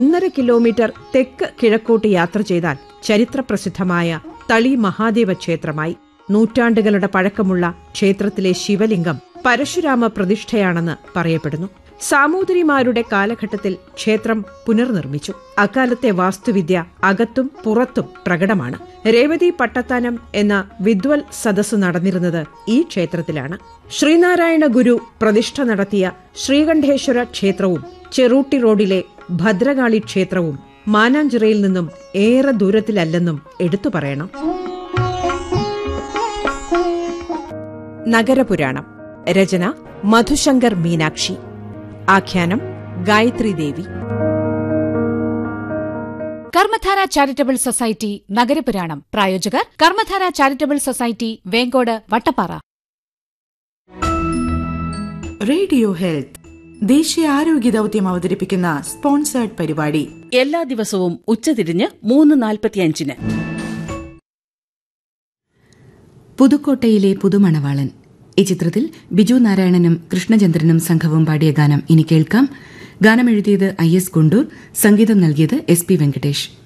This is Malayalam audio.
1.5 കിലോമീറ്റർ തെക്ക് കിഴക്കോട്ട് യാത്ര ചെയ്താൽ ചരിത്രപ്രസിദ്ധമായ തളി മഹാദേവ ക്ഷേത്രമായി. നൂറ്റാണ്ടുകളുടെ പഴക്കമുള്ള ക്ഷേത്രത്തിലെ ശിവലിംഗം പരശുരാമ പ്രതിഷ്ഠയാണെന്ന് പറയപ്പെടുന്നു. സാമൂതിരിമാരുടെ കാലഘട്ടത്തിൽ ക്ഷേത്രം പുനർനിർമ്മിച്ചു. അക്കാലത്തെ വാസ്തുവിദ്യ അകത്തും പുറത്തും പ്രകടമാണ്. രേവതി പട്ടത്താനം എന്ന വിദ്വൽ സദസ്സ് നടന്നിരുന്നത് ഈ ക്ഷേത്രത്തിലാണ്. ശ്രീനാരായണ ഗുരു പ്രതിഷ്ഠ നടത്തിയ ശ്രീകണ്ഠേശ്വര ക്ഷേത്രവും ചെറൂട്ടി റോഡിലെ ഭദ്രകാളി ക്ഷേത്രവും മാനാഞ്ചിറയിൽ നിന്നും ഏറെ ദൂരത്തിലല്ലെന്നും എടുത്തു പറയണം. നഗരപുരാണം. രചന മധുശങ്കർ മീനാക്ഷി. ആഖ്യാനം ഗായത്രി ദേവി. Karmadhara charitable society നഗരപുരാണം. പ്രായോജകർ Karmadhara charitable society, Vengode, Vattappara. Radio health ദേശീയ ആരോഗ്യ ദൌത്യം അവതരിപ്പിക്കുന്ന സ്പോൺസേർഡ് പരിപാടി എല്ലാ ദിവസവും ഉച്ചതിരിഞ്ഞ് 3:45. പുതുക്കോട്ടയിലെ പുതുമണവാളൻ. ഈ ചിത്രത്തിൽ ബിജു നാരായണനും കൃഷ്ണചന്ദ്രനും സംഘവും പാടിയ ഗാനം ഇനി കേൾക്കാം. ഗാനം എഴുതിയത് IS ഗുണ്ടൂർ, സംഗീതം നൽകിയത് SP വെങ്കടേഷ്.